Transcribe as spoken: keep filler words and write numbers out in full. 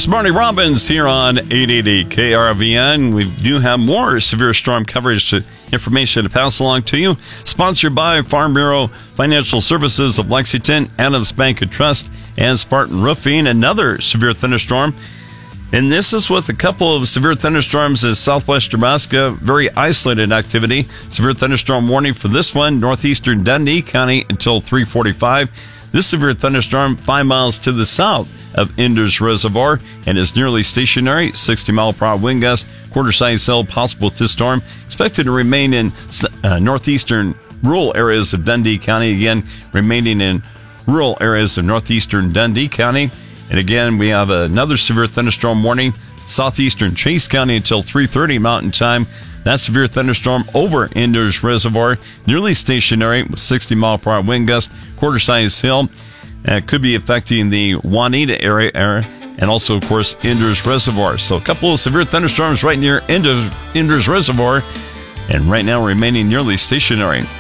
It's Marty Robbins here on eight eighty K R V N. We do have more severe storm coverage to, information to pass along to you. Sponsored by Farm Bureau Financial Services of Lexington, Adams Bank and Trust, and Spartan Roofing. Another severe thunderstorm. And this is with a couple of severe thunderstorms in southwest Nebraska. Very isolated activity. Severe thunderstorm warning for this one, northeastern Dundee County until three forty-five. This severe thunderstorm five miles to the south of Enders Reservoir and is nearly stationary. sixty mile per hour wind gust, quarter size cell possible with this storm. Expected to remain in uh, northeastern rural areas of Dundee County. Again, remaining in rural areas of northeastern Dundee County. And again, we have another severe thunderstorm warning, southeastern Chase County until three thirty Mountain Time. That severe thunderstorm over Enders Reservoir, nearly stationary with sixty mile per hour wind gust, quarter size hail. And it could be affecting the Juanita area, and also, of course, Enders Reservoir. So a couple of severe thunderstorms right near Enders, Enders Reservoir, and right now remaining nearly stationary.